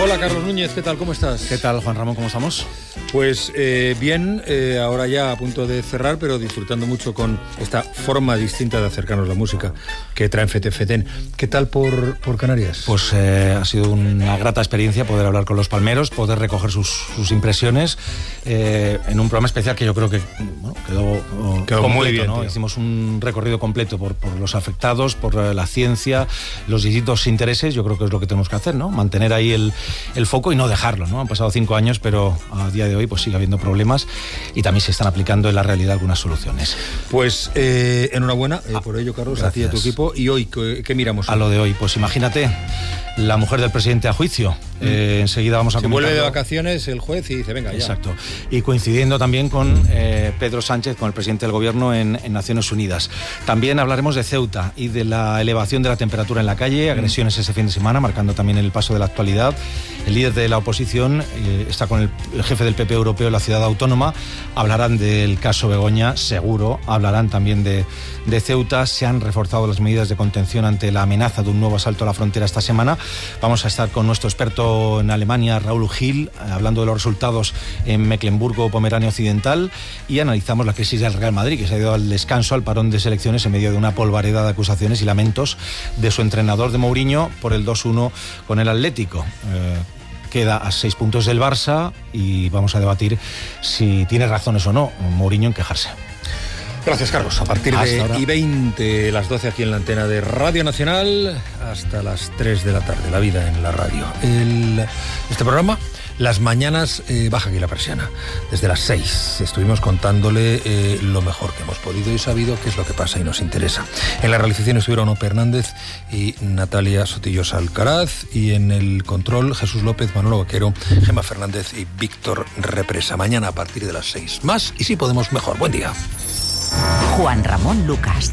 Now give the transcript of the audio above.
Hola Carlos Núñez, ¿qué tal? ¿Cómo estás? ¿Qué tal, Juan Ramón? ¿Cómo estamos? Pues bien, ahora ya a punto de cerrar, pero disfrutando mucho con esta forma distinta de acercarnos la música que traen FETEN. ¿Qué tal por Canarias? Pues ha sido una grata experiencia poder hablar con los palmeros, poder recoger sus impresiones en un programa especial que yo creo que quedó completo, muy bien, ¿no? Hicimos un recorrido completo por los afectados, por la ciencia, los distintos intereses. Yo creo que es lo que tenemos que hacer, ¿no? Mantener ahí el foco y no dejarlo, ¿no? Han pasado 5 años, pero a día de hoy pues sigue habiendo problemas y también se están aplicando en la realidad algunas soluciones. Pues enhorabuena por ello, Carlos, a ti y a tu equipo. ¿Y hoy qué miramos? A lo de hoy, pues imagínate, la mujer del presidente a juicio. Enseguida vamos a comentar. Vuelve de vacaciones el juez y dice, venga, ya. Exacto. Y coincidiendo también con Pedro Sánchez, con el presidente del gobierno en Naciones Unidas. También hablaremos de Ceuta y de la elevación de la temperatura en la calle, agresiones ese fin de semana, marcando también el paso de la actualidad. El líder de la oposición está con el jefe del PP europeo en la ciudad autónoma. Hablarán del caso Begoña, seguro. Hablarán también de Ceuta. Se han reforzado las medidas de contención ante la amenaza de un nuevo asalto a la frontera esta semana. Vamos a estar con nuestro experto en Alemania, Raúl Gil, hablando de los resultados en Mecklemburgo-Pomerania Occidental, y analizamos la crisis del Real Madrid, que se ha ido al descanso, al parón de selecciones en medio de una polvareda de acusaciones y lamentos de su entrenador, de Mourinho, por el 2-1 con el Atlético. Queda a 6 puntos del Barça y vamos a debatir si tiene razones o no Mourinho en quejarse. Gracias, Carlos. A partir de I20, las 12 aquí en la antena de Radio Nacional, hasta las 3 de la tarde, la vida en la radio. Este programa, las mañanas, baja aquí la persiana. Desde las 6 estuvimos contándole lo mejor que hemos podido y sabido qué es lo que pasa y nos interesa. En la realización estuvieron Ope Hernández y Natalia Sotillosa Alcaraz, y en el control Jesús López, Manolo Vaquero, Gemma Fernández y Víctor Represa. Mañana a partir de las 6. Más y si podemos mejor. Buen día. Juan Ramón Lucas.